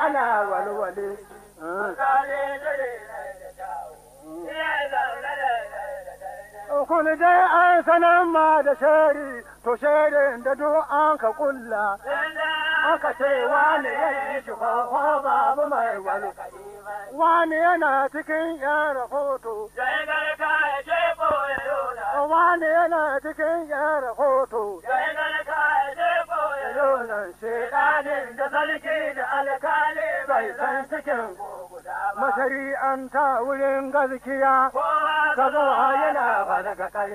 ana walwale. Kuli dai an sanan ma da shari, to sharin da duk an ka kulla. Aka ce wani ya yi shi kwakwa babu mai wani. Wani yana cikin yan rahoto. Wani yana cikin yan rahoto. Yonan shedanin da sarki da alkali bai san cikin mashari'anta wurin gaskiya. Kaga yana ba daga kare.